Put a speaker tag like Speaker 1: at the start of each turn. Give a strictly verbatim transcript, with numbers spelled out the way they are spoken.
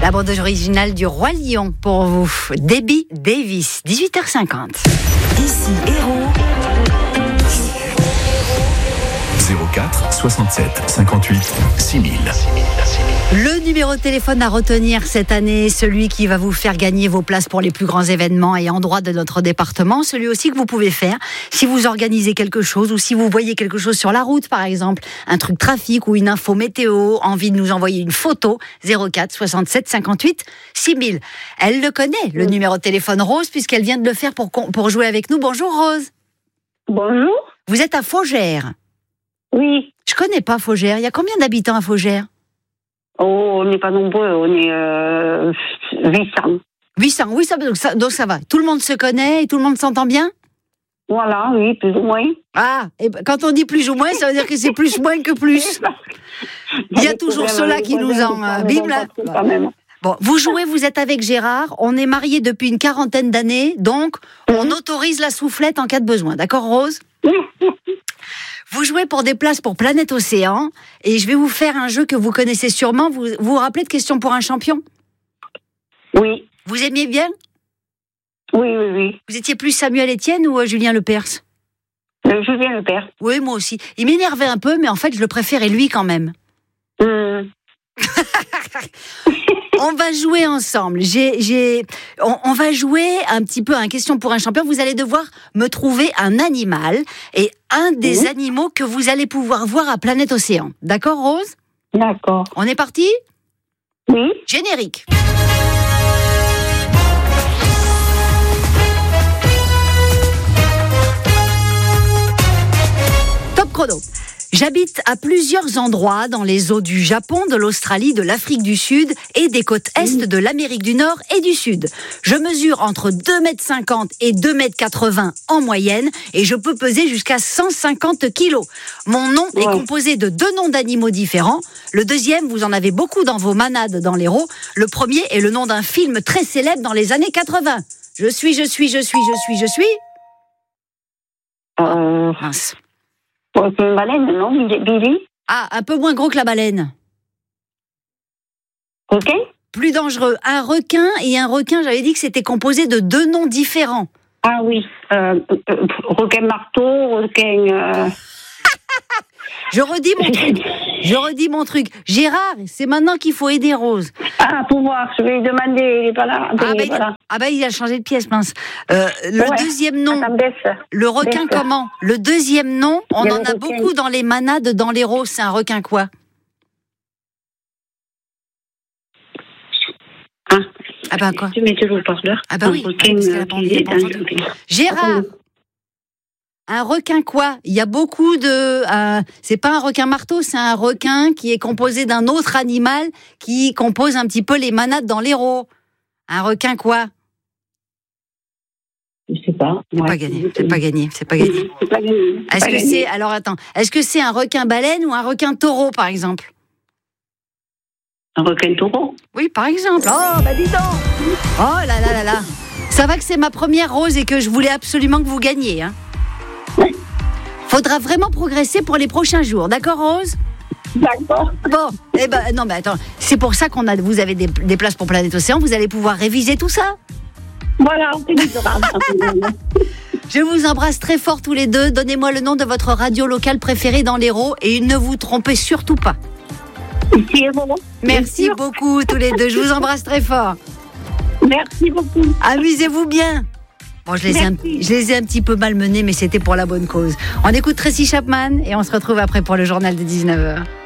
Speaker 1: La bande originale du Roi Lion pour vous. Debbie Davis, dix-huit heures cinquante.
Speaker 2: Ici Héros.
Speaker 3: zéro quatre soixante-sept cinquante-huit six mille.
Speaker 1: Le numéro de téléphone à retenir cette année, celui qui va vous faire gagner vos places pour les plus grands événements et endroits de notre département, celui aussi que vous pouvez faire si vous organisez quelque chose ou si vous voyez quelque chose sur la route, par exemple, un truc trafic ou une info météo, envie de nous envoyer une photo, zéro quatre soixante-sept cinquante-huit six mille. Elle le connaît, le numéro de téléphone Rose, puisqu'elle vient de le faire pour, pour jouer avec nous. Bonjour Rose.
Speaker 4: Bonjour.
Speaker 1: Vous êtes à Faugères.
Speaker 4: Oui.
Speaker 1: Je connais pas Faugères. Il y a combien d'habitants à Faugères ?
Speaker 4: Oh, on n'est pas nombreux, on est euh, huit cents.
Speaker 1: huit cents, oui, ça, donc, ça, donc ça va. Tout le monde se connaît et tout le monde s'entend bien ?
Speaker 4: Voilà, oui, plus ou moins.
Speaker 1: Ah, et quand on dit plus ou moins, ça veut dire que c'est plus moins que plus. Il y a toujours ceux-là qui nous en euh, bim là. Bon, vous jouez, vous êtes avec Gérard. On est mariés depuis une quarantaine d'années, donc on mmh. autorise la soufflette en cas de besoin. D'accord, Rose ? Vous jouez pour des places pour Planète Océan et je vais vous faire un jeu que vous connaissez sûrement. Vous vous, vous rappelez de Question pour un champion ?
Speaker 4: Oui.
Speaker 1: Vous aimiez bien ?
Speaker 4: Oui, oui, oui.
Speaker 1: Vous étiez plus Samuel Etienne ou euh, Julien Lepers ?
Speaker 4: euh, Julien Lepers.
Speaker 1: Oui, moi aussi. Il m'énervait un peu, mais en fait, je le préférais lui quand même.
Speaker 4: Mmh.
Speaker 1: On va jouer ensemble. J'ai, j'ai, on, on va jouer un petit peu à un question pour un champion. Vous allez devoir me trouver un animal et un des mmh. animaux que vous allez pouvoir voir à Planète Océan. D'accord, Rose ?
Speaker 4: D'accord.
Speaker 1: On est parti ?
Speaker 4: Oui.
Speaker 1: Générique. Top chrono. J'habite à plusieurs endroits dans les eaux du Japon, de l'Australie, de l'Afrique du Sud et des côtes est de l'Amérique du Nord et du Sud. Je mesure entre deux mètres cinquante et deux mètres quatre-vingts en moyenne et je peux peser jusqu'à cent cinquante kilos. Mon nom ouais. est composé de deux noms d'animaux différents. Le deuxième, vous en avez beaucoup dans vos manades dans l'Hérault. Le premier est le nom d'un film très célèbre dans les années quatre-vingts. Je suis, je suis, je suis, je suis, je suis.
Speaker 4: Euh...
Speaker 1: Mince.
Speaker 4: C'est une baleine, non, Billy ?
Speaker 1: Ah, un peu moins gros que la baleine.
Speaker 4: Ok.
Speaker 1: Plus dangereux, un requin et un requin, j'avais dit que c'était composé de deux noms différents.
Speaker 4: Ah oui, euh, euh, requin marteau, requin... Euh...
Speaker 1: Je redis mon truc, je redis mon truc. Gérard, c'est maintenant qu'il faut aider Rose.
Speaker 4: Ah, pour voir, je vais lui demander, il n'est pas là.
Speaker 1: Ah,
Speaker 4: ben,
Speaker 1: il,
Speaker 4: pas là.
Speaker 1: ah ben il a changé de pièce, mince. Euh, le
Speaker 4: ouais.
Speaker 1: deuxième nom,
Speaker 4: Attends, baisse.
Speaker 1: le requin
Speaker 4: baisse.
Speaker 1: comment ? Le deuxième nom, on en a
Speaker 4: requin.
Speaker 1: beaucoup dans les manades, dans l'Hérault, c'est un requin quoi ?
Speaker 4: Ah,
Speaker 1: ah ben quoi ?
Speaker 4: Tu mets toujours parleur.
Speaker 1: Ah ben oui,
Speaker 4: requin,
Speaker 1: parce qu'elle a pas envie, elle a pas entendu. Gérard, un requin quoi ? Il y a beaucoup de... Euh, c'est pas un requin marteau, c'est un requin qui est composé d'un autre animal qui compose un petit peu les manades dans l'Hérault. Un requin quoi ?
Speaker 4: Je sais pas.
Speaker 1: C'est
Speaker 4: ouais.
Speaker 1: pas gagné, c'est pas gagné, c'est pas gagné.
Speaker 4: C'est pas gagné.
Speaker 1: Est-ce
Speaker 4: pas
Speaker 1: que
Speaker 4: gagné.
Speaker 1: c'est... Alors attends, est-ce que c'est un requin baleine ou un requin taureau par exemple ?
Speaker 4: Un requin taureau ?
Speaker 1: Oui, par exemple. Oh, bah dis donc. Oh là là là là. Ça va que c'est ma première Rose et que je voulais absolument que vous gagniez, hein.
Speaker 4: Oui.
Speaker 1: Faudra vraiment progresser pour les prochains jours, d'accord Rose ?
Speaker 4: D'accord.
Speaker 1: Bon, eh ben non mais attends, c'est pour ça qu'on a, vous avez des, des places pour Planète Océan, vous allez pouvoir réviser tout ça.
Speaker 4: Voilà, on finira.
Speaker 1: Je vous embrasse très fort tous les deux. Donnez-moi le nom de votre radio locale préférée dans l'Hérault et ne vous trompez surtout pas.
Speaker 4: Ici, bon.
Speaker 1: Merci beaucoup tous les deux. Je vous embrasse très fort.
Speaker 4: Merci beaucoup.
Speaker 1: Amusez-vous bien. Bon, je les, ai un, je les ai un petit peu malmenés, mais c'était pour la bonne cause. On écoute Tracy Chapman et on se retrouve après pour le journal de dix-neuf heures.